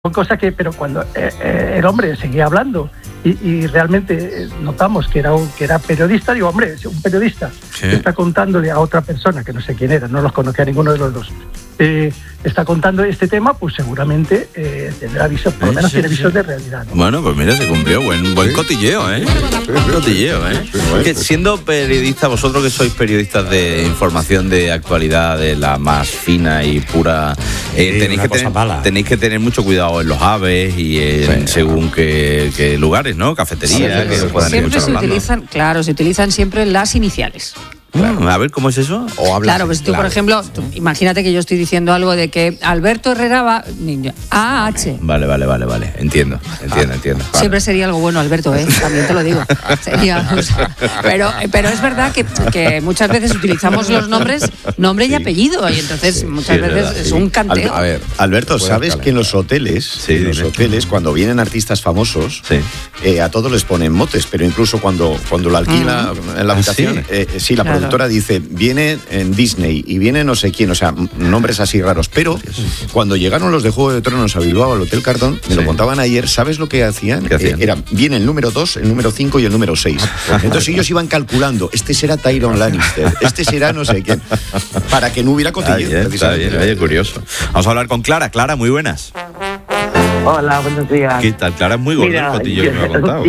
cosas que, pero cuando el hombre seguía hablando y realmente notamos que era periodista, digo, hombre, un periodista que está contándole a otra persona, que no sé quién era, no los conocía a ninguno de los dos, está contando este tema, pues seguramente tendrá visos, por lo menos tiene visos de realidad, ¿no? Bueno, pues mira, se cumplió, buen cotilleo, ¿eh? Cotilleo, ¿eh? Que siendo periodista, vosotros que sois periodistas de información de actualidad, de la más fina y pura, tenéis que tener mucho cuidado en los aves y en según qué lugares, ¿no? Cafeterías, que puedan siempre escuchar se utilizan, claro, se utilizan siempre las iniciales. Claro. A ver, ¿cómo es eso? Claro, pues tú, por ejemplo, imagínate que yo estoy diciendo algo de que Alberto Herrera va... AH. Vale. Entiendo. Vale. Siempre sería algo bueno, Alberto, también te lo digo. Sería, pero es verdad que muchas veces utilizamos los nombres, nombre y apellido, y entonces muchas veces es un canteo. A ver, Alberto, ¿sabes que en los hoteles, cuando vienen artistas famosos, a todos les ponen motes, pero incluso cuando lo alquila en la habitación, la productora dice, viene en Disney y viene no sé quién, o sea, nombres así raros, pero cuando llegaron los de Juego de Tronos a Bilbao, al Hotel Cardón, me lo contaban ayer, ¿sabes lo que hacían? Viene el número 2, el número 5 y el número 6. Entonces ellos iban calculando, este será Tyrion Lannister, este será no sé quién, para que no hubiera cotilleo. Está bien, oye, curioso. Vamos a hablar con Clara. Clara, muy buenas. Hola, buenos días. ¿Qué tal? Clara, es muy gordo el cotilleo que me ha contado.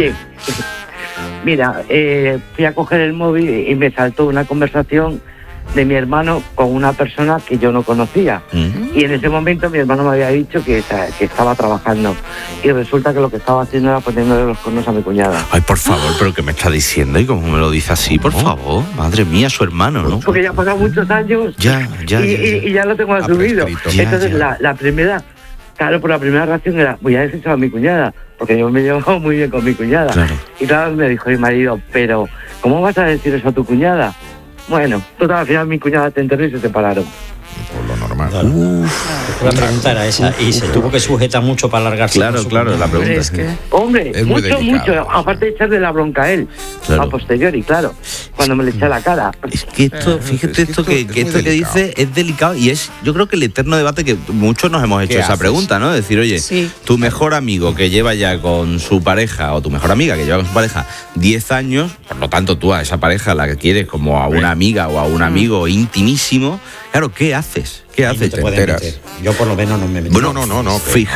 Mira, fui a coger el móvil y me saltó una conversación de mi hermano con una persona que yo no conocía. Y en ese momento mi hermano me había dicho que estaba trabajando. Y resulta que lo que estaba haciendo era poniéndole los cuernos a mi cuñada. Ay, por favor, ¿pero qué me está diciendo? ¿Y cómo me lo dice así? Por favor, madre mía, su hermano, ¿no? Porque ya han pasado muchos años y ya lo tengo asumido. Entonces la primera... Claro, por la primera reacción era, voy a decir a mi cuñada, porque yo me llevo muy bien con mi cuñada. Claro. Y claro, me dijo mi marido, pero ¿cómo vas a decir eso a tu cuñada? Bueno, total, al final mi cuñada te enterró y se separaron. Por lo normal. La pregunta era esa, y se tuvo que sujetar mucho para alargarse. Claro, la pregunta es que... Hombre, es mucho, aparte de echarle la bronca a él, a posteriori, claro, cuando me le echa la cara. Es que esto, fíjate esto que dice es delicado y es, yo creo que el eterno debate que muchos nos hemos hecho esa pregunta, ¿no? Decir, oye, tu mejor amigo que lleva ya con su pareja, o tu mejor amiga que lleva con su pareja 10 años, por lo tanto tú a esa pareja la que quieres como a una amiga o a un amigo intimísimo, claro, ¿qué haces? ¿Qué haces? Te enteras. Yo por lo menos no me meto. Bueno, no.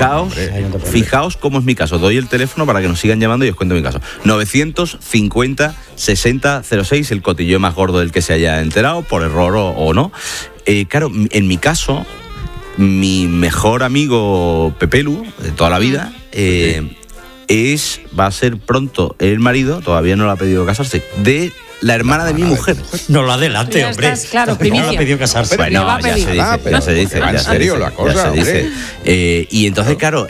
Fijaos cómo es mi caso. Doy el teléfono para que nos sigan llamando y os cuento mi caso. 950 60 06, el cotilleo más gordo del que se haya enterado, por error o no. Claro, en mi caso, mi mejor amigo Pepelu, de toda la vida, va a ser pronto el marido, todavía no le ha pedido casarse, de la hermana de mi mujer. No lo adelante, hombre. Claro, primicia. No le ha pedido casarse. Bueno, ya se dice. ¿En serio la cosa? Y entonces, claro,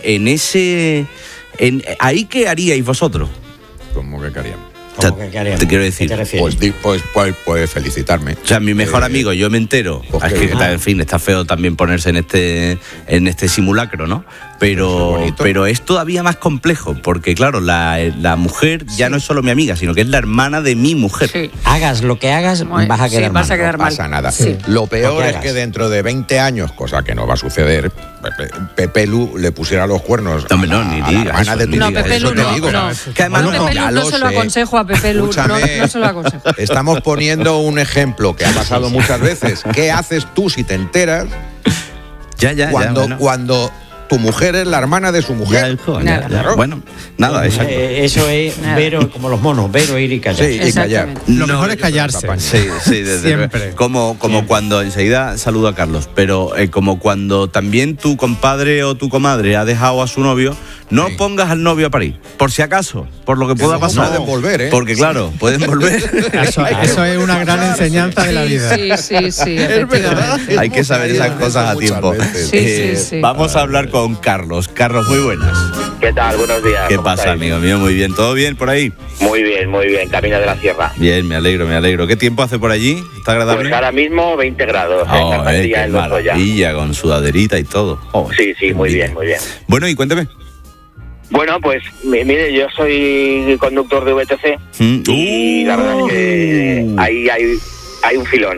¿ahí qué haríais vosotros? ¿Cómo que queríamos? Te quiero decir, pues felicitarme. O sea, mi mejor amigo, yo me entero. Es que, en fin, está feo también ponerse en este simulacro, ¿no? Pero es todavía más complejo, porque claro, la mujer ya no es solo mi amiga, sino que es la hermana de mi mujer. Sí. Hagas lo que hagas, vas a quedar mal. No pasa nada. Sí. Lo peor es que dentro de 20 años, cosa que no va a suceder, Pepelu le pusiera los cuernos a la hermana de tu amiga. Pepelu no. Que además Pepelu no se lo aconsejo a Pepelu, no se lo aconsejo. Estamos poniendo un ejemplo que ha pasado muchas veces. ¿Qué haces tú si te enteras? Cuando tu mujer es la hermana de su mujer. Bueno, nada, exacto. Eso es ver como los monos, ver, oír y callar. Sí, y callar. Lo mejor es callarse. Sí, siempre. Como cuando, enseguida saludo a Carlos, pero como cuando también tu compadre o tu comadre ha dejado a su novio, no pongas al novio a parir, por si acaso, por lo que pueda pasar. Pueden volver, ¿eh? Porque claro, pueden volver. Eso es una gran enseñanza de la vida. Sí, efectivamente. Hay que saber esas cosas a tiempo. Vamos a hablar con Carlos. Carlos, muy buenas. ¿Qué tal? Buenos días. ¿Qué pasa, amigo mío? Muy bien. ¿Todo bien por ahí? Muy bien. Camino de la sierra. Bien, me alegro. ¿Qué tiempo hace por allí? ¿Está agradable? Pues ahora mismo 20 grados. Qué maravilla, con sudaderita y todo. Sí, muy bien. Bueno, y cuénteme. Bueno, pues mire, yo soy conductor de VTC y la verdad es que ahí hay un filón.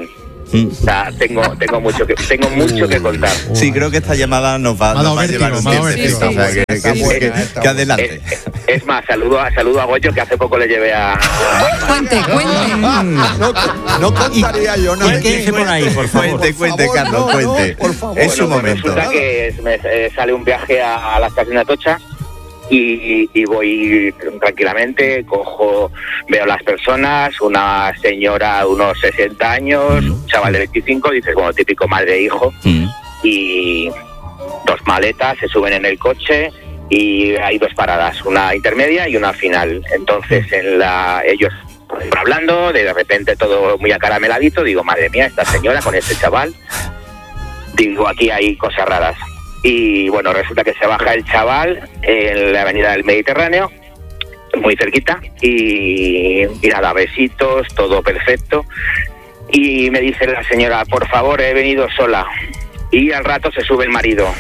O sea, tengo mucho que contar. Sí, creo que esta llamada nos va a llevar un tiempo. O sea, que adelante. Es más, saludo a Goyo, que hace poco le llevé a... Cuente. No contaría yo nada. ¿Qué por ahí, por favor? Cuente, Carlos, cuente. Por favor. Es su momento. Resulta que me sale un viaje a la estación de Atocha y voy tranquilamente, veo las personas, una señora de unos 60 años, un chaval de 25, dices, bueno, típico madre e hijo, y 2 maletas, se suben en el coche y hay 2 paradas, una intermedia y una final. Entonces ellos hablando, de repente todo muy acarameladito, digo, madre mía, esta señora con este chaval, digo, aquí hay cosas raras. Y bueno, resulta que se baja el chaval en la avenida del Mediterráneo, muy cerquita, y nada, besitos, todo perfecto. Y me dice la señora, por favor, he venido sola. Y al rato se sube el marido.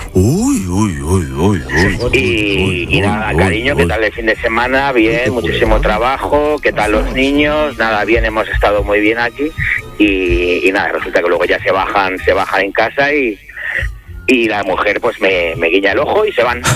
Y nada, cariño, ¿qué tal el fin de semana? Bien, muchísimo trabajo. ¿Qué tal los niños? Nada, bien, hemos estado muy bien aquí. Y nada, resulta que luego ya se bajan en casa y la mujer pues me guiña el ojo y se van.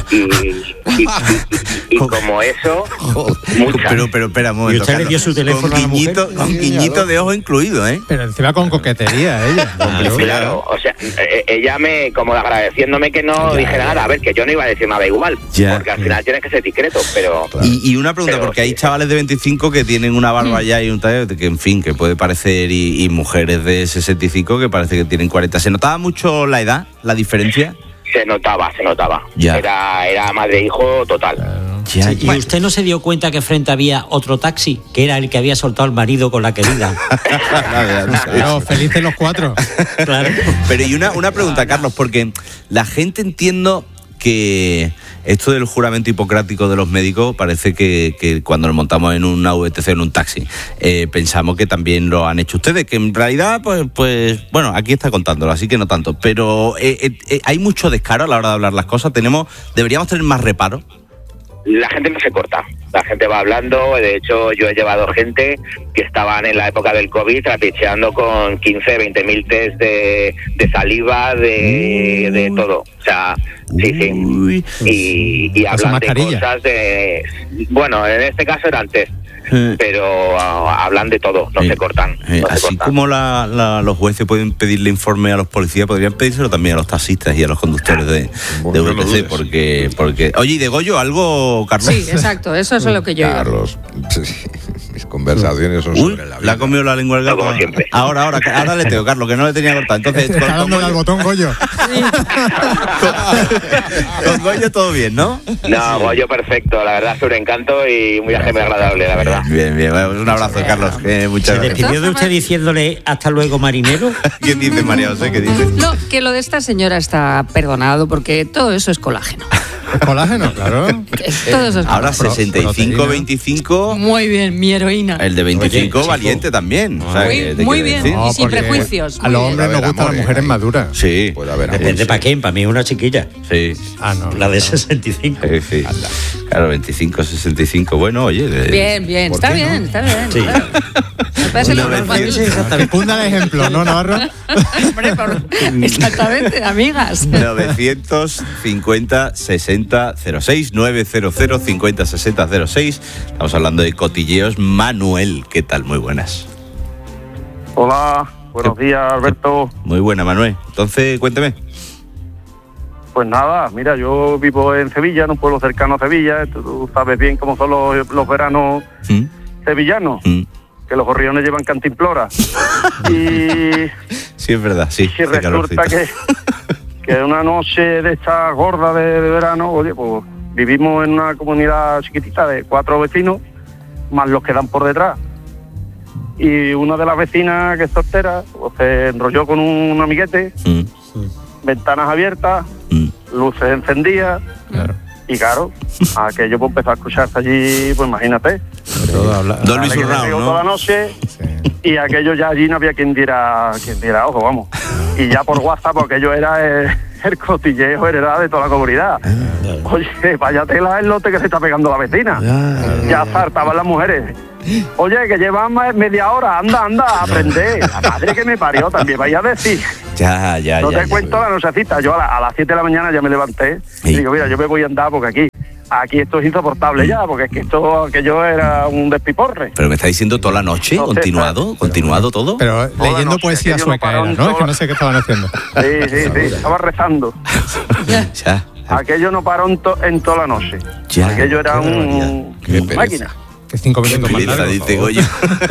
Y como eso, muchas. Pero espera un momento. Y usted le dio su teléfono a la mujer. Con guiñito de ojo incluido, ¿eh? Pero encima con coquetería ella. Claro, o sea, ella como agradeciéndome que no dijera nada. A ver, que yo no iba a decir nada igual, porque al final tienes que ser discreto, pero... Y una pregunta, porque hay chavales de 25 que tienen una barba ya y un tallo que, en fin, que puede parecer, y mujeres de 65 que parece que tienen 40. ¿Se notaba mucho la edad, la diferencia? Se notaba. Ya. Era madre e hijo total. Ya. ¿Y usted no se dio cuenta que frente había otro taxi, que era el que había soltado el marido con la querida? Pero felices los 4. Claro. Pero y una pregunta, Carlos, porque la gente, entiendo que esto del juramento hipocrático de los médicos parece que cuando nos montamos en una VTC, en un taxi, pensamos que también lo han hecho ustedes, que en realidad, pues bueno, aquí está contándolo, así que no tanto. Pero hay mucho descaro a la hora de hablar las cosas. ¿Deberíamos tener más reparo? La gente no se corta, la gente va hablando. De hecho, yo he llevado gente que estaban en la época del COVID trapicheando con 15, 20 mil test de saliva, de todo. O sea, sí. Y hablan de cosas de... Bueno, en este caso eran test, pero hablan de todo, no se cortan. Así como los jueces pueden pedirle informe a los policías, podrían pedírselo también a los taxistas y a los conductores de VTC, porque... Oye, ¿y de Goyo algo, Carlos? Sí, exacto, eso es lo que yo... Carlos, mis conversaciones son sobre la vida. Le ha comido la lengua al gato. Como siempre. Ahora le tengo, Carlos, que no le tenía cortado. Entonces, está dándole al botón, Goyo. Con Goyo todo bien, ¿no? No, Goyo perfecto, la verdad es un encanto y muy agradable, la verdad. Bien, un abrazo, Carlos. Muchas gracias. ¿Se despidió de usted diciéndole hasta luego, marinero? ¿Quién dice, María José? ¿Qué dice? No, que lo de esta señora está perdonado, porque todo eso es colágeno. ¿Es colágeno? Claro. Todo eso es ahora 65, 25... Muy bien, mi heroína. El de 25, oye, valiente también. O sea, muy bien, decir. y sin prejuicios. A los hombres nos gustan las mujeres maduras. Sí. Depende para quién, para mí es una chiquilla. Sí. No. La de 65. Sí. Claro, 25, 65. Bueno, oye. Bien. Está bien. Sí. Me parece lo normal. Funda el ejemplo, ¿no, Navarro? Hombre, exactamente, amigas. 950 60 06 900 50 60 06. Estamos hablando de cotilleos. Manuel, ¿qué tal? Muy buenas. Hola, buenos días, Alberto. Muy buena, Manuel. Entonces, cuénteme. Pues nada, mira, yo vivo en Sevilla, en un pueblo cercano a Sevilla. Tú sabes bien cómo son los veranos sevillanos, que los gorriones llevan cantimplora. Y sí, es verdad, sí. Y resulta que una noche de esta gorda de verano, oye, pues vivimos en una comunidad chiquitita de 4 vecinos, más los que dan por detrás. Y una de las vecinas, que es soltera, pues se enrolló con un amiguete, ventanas abiertas, luces encendidas, y claro, aquello pues empezó a escucharse allí, pues imagínate. Dolby Surround, ¿no? Toda la noche, y aquello ya allí no había quien diera ojo, vamos. Y ya por WhatsApp, porque aquello era el cotilleo heredado de toda la comunidad. Oye, vaya tela el lote que se está pegando la vecina. Ya saltaban las mujeres. Oye, que llevan media hora, anda, aprende. La madre que me parió también, vaya a decir. No te cuento la nochecita. Yo a las 7 de la mañana ya me levanté y digo, mira, yo me voy a andar porque aquí esto es insoportable ya, porque es que aquello era un despiporre. Pero me está diciendo toda la noche, continuado todo. Pero leyendo poesía sueca era, ¿no? Es que no sé qué estaban haciendo. Sí, estaba rezando. Aquello no paró en toda la noche. Aquello era un máquina. 5 minutos más largo, dice Goyo.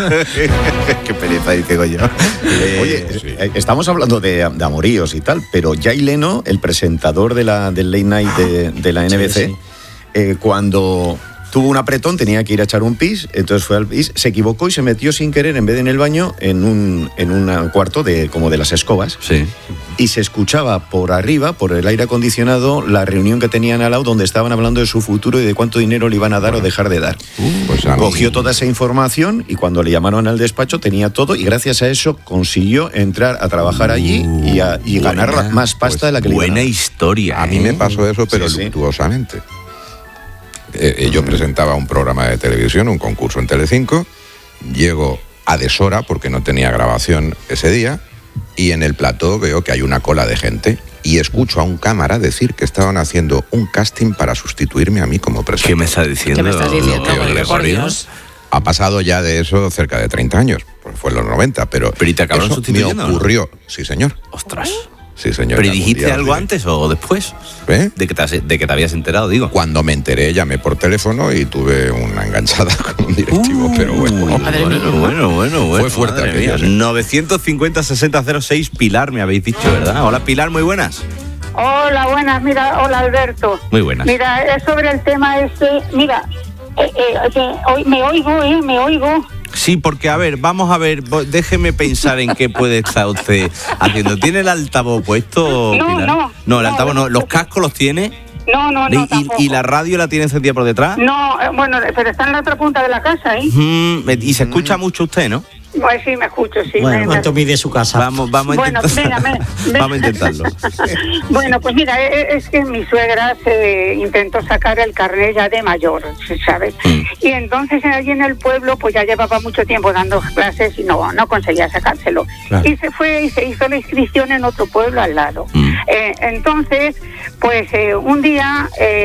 Qué pereza, dice Goyo. Oye, estamos hablando de amoríos y tal, pero Jay Leno, el presentador del Late Night de la NBC, cuando tuvo un apretón, tenía que ir a echar un pis, entonces fue al pis, se equivocó y se metió sin querer, en vez de en el baño, en un cuarto como de las escobas. Sí. Y se escuchaba por arriba, por el aire acondicionado, la reunión que tenían al lado, donde estaban hablando de su futuro y de cuánto dinero le iban a dar o dejar de dar. Pues cogió toda esa información y cuando le llamaron al despacho tenía todo, y gracias a eso consiguió entrar a trabajar allí y ganar más pasta de la que le iban a dar. Buena historia. A mí me pasó eso, pero luctuosamente. Yo presentaba un programa de televisión, un concurso en Telecinco, llego a deshora porque no tenía grabación ese día, y en el plató veo que hay una cola de gente y escucho a un cámara decir que estaban haciendo un casting para sustituirme a mí como presentador. ¿Qué me está diciendo? ¿Qué me estás diciendo? Por Dios. Ha pasado ya de eso cerca de 30 años, pues fue en los 90, pero ¿y te acabaron eso sustituyendo? Me ocurrió, sí señor. Ostras. Sí, señor. ¿Pero dijiste algo antes o después? ¿De que te habías enterado, digo? Cuando me enteré, llamé por teléfono y tuve una enganchada con un directivo, pero bueno. Fue fuerte aquello. 950-6006, Pilar, me habéis dicho, ¿verdad? Hola, Pilar, muy buenas. Hola, buenas. Mira, hola, Alberto. Muy buenas. Mira, es sobre el tema mira, me oigo. Sí, porque, a ver, vamos a ver, déjeme pensar en qué puede estar usted haciendo. ¿Tiene el altavoz puesto, Pilar? No, el altavoz no. ¿Los cascos los tiene? No, ¿Y la radio la tiene encendida por detrás? No, bueno, pero está en la otra punta de la casa, ¿eh? Y se escucha mucho usted, ¿no? Pues sí, me escucho, sí. Bueno, ¿cuánto mide su casa? Vamos a intentar. Vamos a intentarlo. Bueno, pues mira, es que mi suegra se intentó sacar el carnet ya de mayor, ¿sabes? Y entonces allí en el pueblo, pues ya llevaba mucho tiempo dando clases y no conseguía sacárselo. Claro. Y se fue y se hizo la inscripción en otro pueblo al lado. Entonces, pues un día...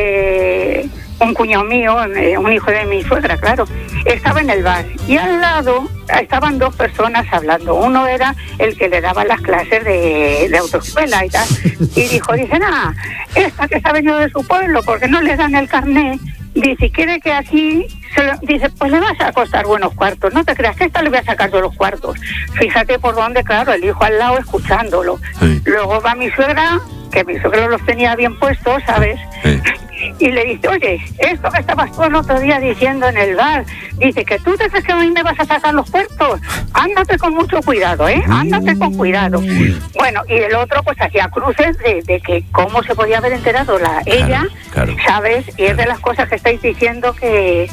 un cuñado mío, un hijo de mi suegra, claro, estaba en el bar y al lado estaban dos personas hablando. Uno era el que le daba las clases de autoescuela y tal, y dice, esta que se ha venido de su pueblo, porque no le dan el carnet, dice, quiere que aquí, dice, pues le vas a costar buenos cuartos, no te creas que esta le voy a sacar yo los cuartos. Fíjate por dónde, claro, el hijo al lado escuchándolo. Sí. Luego va mi suegra, que mi suegro los tenía bien puestos, ¿sabes? Sí. Y le dice, oye, esto que estabas tú el otro día diciendo en el bar, dice que tú te crees que a mí me vas a sacar los puertos. Ándate con mucho cuidado, ándate con cuidado. Bueno, y el otro pues hacía cruces de que cómo se podía haber enterado ella, ¿sabes? Y es de las cosas que estáis diciendo que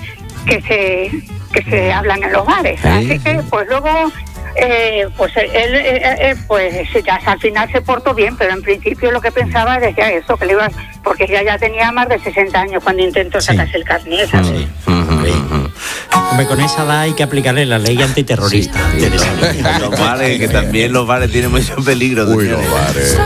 se hablan en los bares. Así que pues luego... pues él pues ya al final se portó bien, pero en principio lo que pensaba decía eso, que le iba, porque ya tenía más de 60 años cuando intentó sacarse el carnet, ¿sabes? Hombre, con esa edad hay que aplicarle la ley antiterrorista. Los bares, que también los bares tienen mucho peligro. Uy, los bares.